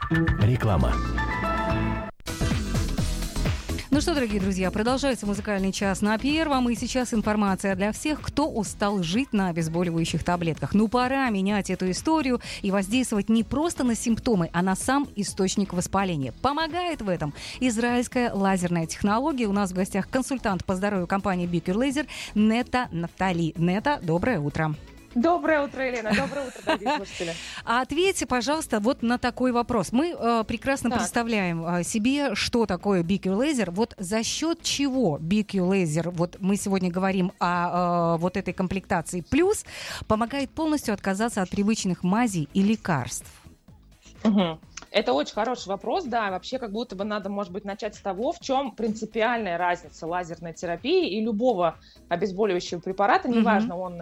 Реклама. Ну что, дорогие друзья, продолжается музыкальный час на Первом. И сейчас информация для всех, кто устал жить на обезболивающих таблетках. Ну, пора менять эту историю и воздействовать не просто на симптомы, а на сам источник воспаления. Помогает в этом израильская лазерная технология. У нас в гостях консультант по здоровью компании BioCure Laser Нета Нафтали. Нета, доброе утро. Доброе утро, Елена. Доброе утро, дорогие слушатели. Ответьте, пожалуйста, вот на такой вопрос. Мы прекрасно представляем себе, что такое BioCure Laser. Вот за счет чего BioCure Laser, вот мы сегодня говорим о вот этой комплектации плюс, помогает полностью отказаться от привычных мазей и лекарств? Угу. Это очень хороший вопрос, да, вообще как будто бы надо, может быть, начать с того, в чем принципиальная разница лазерной терапии и любого обезболивающего препарата, неважно, он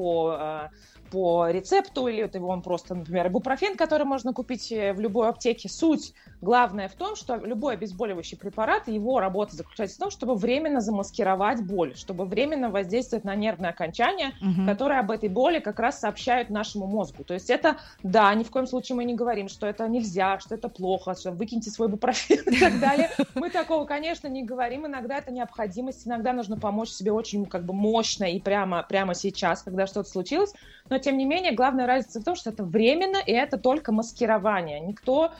по рецепту или он просто, например, ибупрофен, который можно купить в любой аптеке. Суть главная в том, что любой обезболивающий препарат, его работа заключается в том, чтобы временно замаскировать боль, чтобы временно воздействовать на нервные окончания, которые об этой боли как раз сообщают нашему мозгу. То есть это, да, ни в коем случае мы не говорим, что это нельзя, что это плохо, что выкиньте свой ибупрофен и так далее. Мы такого, конечно, не говорим. Иногда это необходимость, иногда нужно помочь себе очень мощно и прямо сейчас, когда что-то случилось. Но, тем не менее, главная разница в том, что это временно, и это только маскирование. Никто,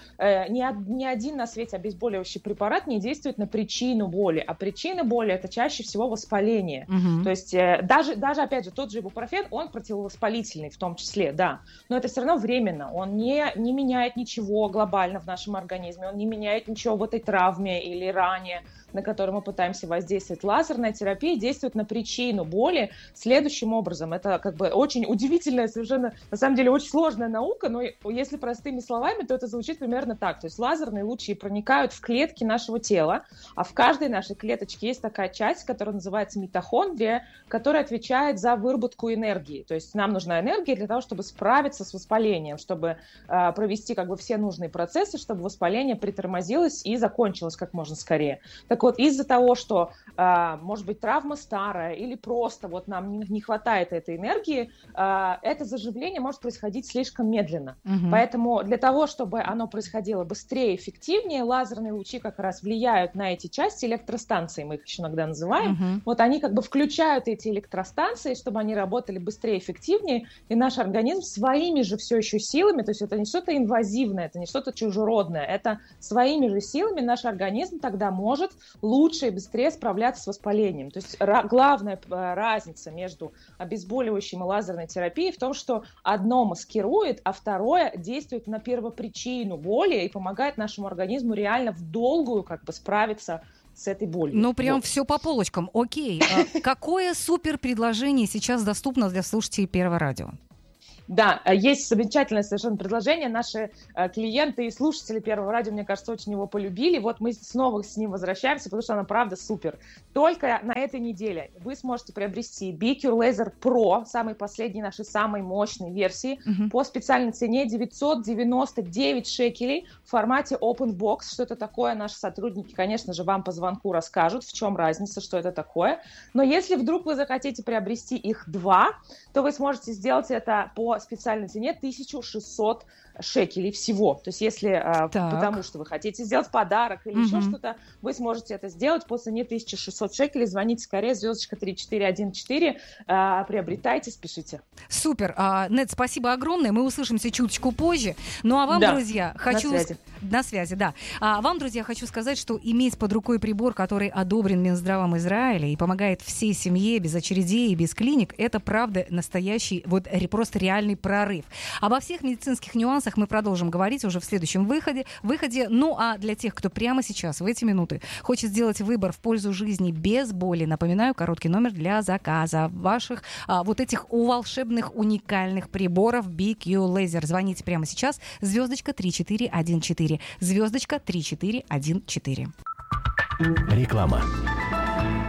ни один на свете обезболивающий препарат не действует на причину боли. А причина боли – это чаще всего воспаление. То есть даже, опять же, тот же ибупрофен, он противовоспалительный в том числе, да. Но это все равно временно. Он не меняет ничего глобально в нашем организме, он не меняет ничего в этой травме или ране, на которую мы пытаемся воздействовать. Лазерная терапия действует на причину боли следующим образом. Это очень удивительная, совершенно, на самом деле, очень сложная наука, но если простыми словами, то это звучит примерно так. То есть лазерные лучи проникают в клетки нашего тела, а в каждой нашей клеточке есть такая часть, которая называется митохондрия, которая отвечает за выработку энергии. То есть нам нужна энергия для того, чтобы справиться с воспалением, чтобы провести все нужные процессы, чтобы воспаление притормозилось и закончилось как можно скорее. Так вот, из-за того, что, может быть, травма старая или просто нам не хватает этой энергии, это заживление может происходить слишком медленно. Поэтому для того, чтобы оно происходило быстрее и эффективнее, лазерные лучи как раз влияют на эти части электростанции, мы их еще иногда называем. Вот они включают эти электростанции, чтобы они работали быстрее и эффективнее, и наш организм своими же все еще силами, то есть это не что-то инвазивное, это не что-то чужеродное, это своими же силами наш организм тогда может лучше и быстрее справляться с воспалением. То есть главная разница между обезболивающим и лазерной терапией в том, что одно маскирует, а второе действует на первопричину боли и помогает нашему организму реально в долгую справиться с этой болью. Ну, прям все по полочкам. Окей. Какое супер предложение сейчас доступно для слушателей Первого радио? Да, есть замечательное совершенно предложение. Наши клиенты и слушатели Первого радио, мне кажется, очень его полюбили. Вот мы снова с ним возвращаемся, потому что она правда супер. Только на этой неделе вы сможете приобрести BioCure Laser Pro, самой последней нашей самой мощной версии, по специальной цене 999 шекелей в формате Open Box. Что это такое? Наши сотрудники, конечно же, вам по звонку расскажут, в чем разница, что это такое. Но если вдруг вы захотите приобрести их два, то вы сможете сделать это по специальной цене 1600 шекелей всего. То есть если потому что вы хотите сделать подарок или еще что-то, вы сможете это сделать по цене 1600 шекелей. Звоните скорее, звездочка 3414, приобретайте, спешите. Супер. Нет, спасибо огромное. Мы услышимся чуточку позже. Ну а вам, друзья, хочу... На связи, да. Вам, друзья, хочу сказать, что иметь под рукой прибор, который одобрен Минздравом Израиля и помогает всей семье без очередей и без клиник, это правда настоящий, просто реальный прорыв. Обо всех медицинских нюансах мы продолжим говорить уже в следующем выходе. Ну а для тех, кто прямо сейчас, в эти минуты, хочет сделать выбор в пользу жизни без боли, напоминаю, короткий номер для заказа ваших этих волшебных уникальных приборов BioCure Laser. Звоните прямо сейчас. Звездочка 3414. Звездочка 3414. Реклама.